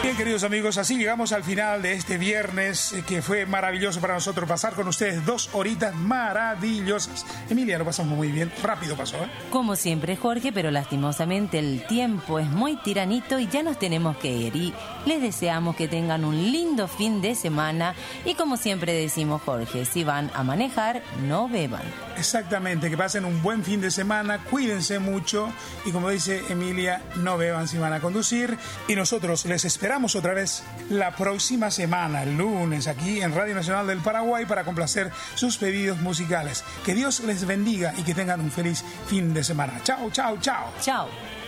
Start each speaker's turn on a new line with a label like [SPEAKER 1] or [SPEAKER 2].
[SPEAKER 1] Bien, queridos amigos, así llegamos al final de este viernes, que fue maravilloso para nosotros pasar con ustedes 2 horitas maravillosas. Emilia, lo pasamos muy bien, rápido pasó, ¿eh?
[SPEAKER 2] Como siempre, Jorge, pero lastimosamente el tiempo es muy tiranito y ya nos tenemos que ir. Y les deseamos que tengan un lindo fin de semana y como siempre decimos, Jorge, si van a manejar, no beban.
[SPEAKER 1] Exactamente, que pasen un buen fin de semana, cuídense mucho y como dice Emilia, no beban si van a conducir. Y nosotros les esperamos otra vez la próxima semana, el lunes, aquí en Radio Nacional del Paraguay para complacer sus pedidos musicales. Que Dios les bendiga y que tengan un feliz fin de semana. Chao, chao, chao.
[SPEAKER 2] Chao.